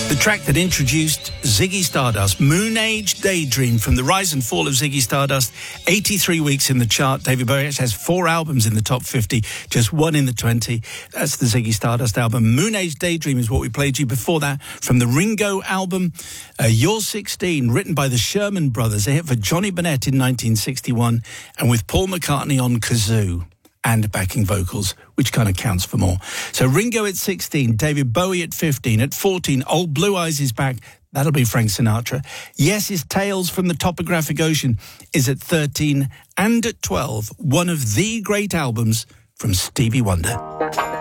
The track that introduced Ziggy Stardust, Moon Age Daydream, from the rise and fall of Ziggy Stardust, 83 weeks in the chart. David Bowie has 4 albums in the top 50, just 1 in the 20. That's the Ziggy Stardust album. Moon Age Daydream is what we played you before that from the Ringo album, You're 16, written by the Sherman Brothers, a hit for Johnny Bennett in 1961, and with Paul McCartney on kazoo and backing vocals, which kind of counts for more. So Ringo at 16, David Bowie at 15. At 14, Old Blue Eyes is back. That'll be Frank Sinatra. Yes, Tales from the Topographic Ocean is at 13. And at 12, one of the great albums from Stevie Wonder.